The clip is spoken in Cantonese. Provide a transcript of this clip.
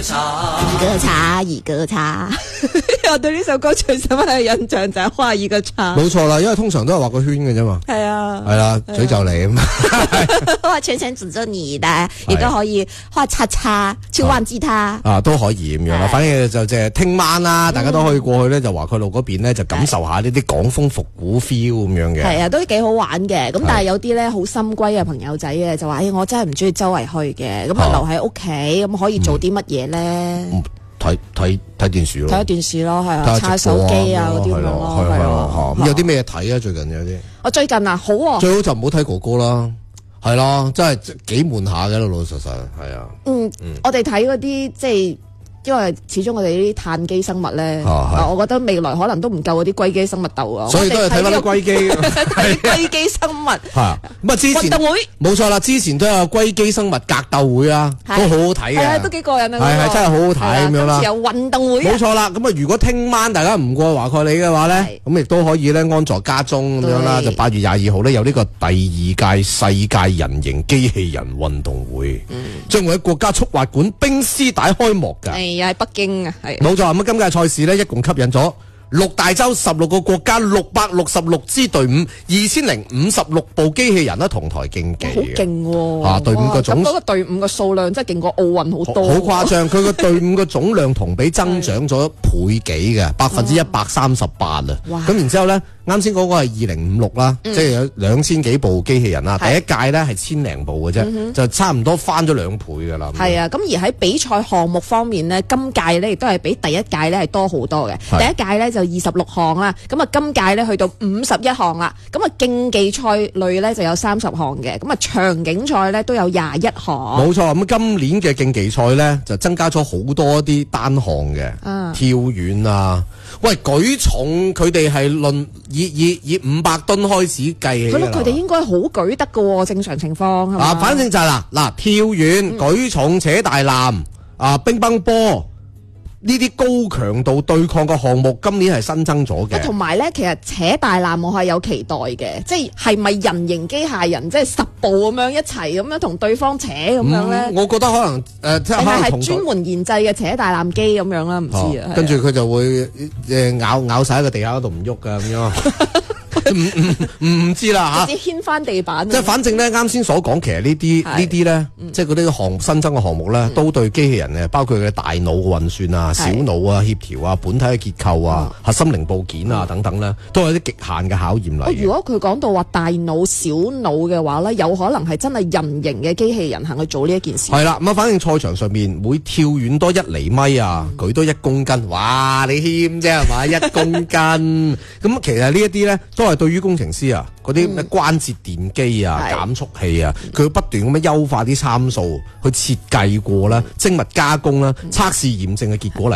個叉。我對呢首歌最深刻嘅印象就係畫一個叉。 冇錯啦，因為通常都係畫個圈嘅啫嘛。 係啊， 係啦，詛咒你咁。 畫圈圈詛咒你，但係亦都可以畫叉叉去忘記他。 啊，都可以咁樣啦。反正就即係聽晚啦，大家都可以過去咧，就華蓋路嗰邊咧就感受下呢啲港風復古 feel 咁樣嘅。 係啊，都幾好玩嘅。咁但係有啲咧好深閨嘅朋友仔嘅就話：，我真係唔中意周圍去嘅，咁啊留喺屋企，咁可以做啲乜嘢咧？ 睇電視咯， 睇電視咯，係啊，刷手機啊嗰啲咁咯，係啊。 咁有啲咩睇啊？最近有啲， 我最近啊，好啊， 最好就唔好睇哥哥啦，係咯，真係幾悶下嘅，老老實實係啊。 我哋睇嗰啲即係。因為始終我哋呢啲碳基生物咧，我覺得未來可能都唔夠嗰啲硅基生物鬥啊， 所以都係睇翻啲硅基， 睇硅基生物。 咁啊，之前運動會冇錯啦，之前都有硅基生物格鬥會啊，都好好睇嘅， 都幾過癮啊， 係真係好好睇咁樣啦。 今次有運動會， 冇錯啦。咁啊，如果聽晚大家唔過華蓋里嘅話咧，咁亦都可以咧安坐家中咁樣啦。就8月22號咧有呢個第2屆世界人形機器人運動會，將會喺國家速滑館冰絲帶開幕㗎。 又喺北京啊，係冇錯。咁今屆賽事呢，一共吸引咗6大洲16個國家666支隊伍，2056部機器人啦同台競技， 好勁喎！ 隊伍嘅總咁嗰個隊伍嘅數量真係勁過奧運好多， 好誇張。佢個隊伍嘅總量同比增長咗倍幾嘅138%啊！咁然之後呢，啱先嗰個係2056啦，即係有2000幾部機器人啦。第一屆呢係1000零部嘅啫，就差唔多翻咗2倍噶啦。 係啊，咁而喺比賽項目方面呢，今屆呢亦都係比第一屆呢係多好多嘅。第一屆呢就26項啦，咁啊今屆呢去到51項啦。咁啊競技賽類呢就有30項嘅，咁啊場景賽呢都有21項。 冇錯，咁今年嘅競技賽呢就增加咗好多啲單項嘅，跳遠啊，喂舉重佢哋係論以500噸開始計起。 佢哋應該好舉得㗎，正常情況係嘛？ 反正就係嗱跳遠、舉重、扯大籃乒乓波。呢啲高強度對抗嘅項目，今年係新增咗嘅。 同埋咧，其實扯大籃我係有期待嘅，即係咪人形機械人，即係10部咁樣一齊咁樣同對方扯咁樣咧？我覺得可能即係可能係專門研製嘅扯大籃機咁樣啦，唔知啊。 跟住佢就會咬晒喺個地下嗰度唔喐㗎咁樣。唔知啦嚇，直接掀翻地板。 即係反正咧，啱先所講，其實呢啲咧，即係嗰啲新增嘅項目咧，都對機器人嘅，包括佢嘅大腦嘅運算啊、小腦啊、協調啊、本體嘅結構啊、核心零部件啊等等咧，都係啲極限嘅考驗嚟。 如果佢講到話大腦、小腦嘅話咧，有可能係真係人形嘅機器人行去做呢一件事。 係啦，咁啊，反正賽場上面每跳遠多1厘米啊，舉多1公斤，哇！你謙啫係嘛，1公斤。咁其實呢一啲咧，都係對於工程師啊，嗰啲咩關節電機啊、減速器啊，佢會不斷咁樣優化啲參數，去設計過啦、精密加工啦、測試驗證嘅結果嚟。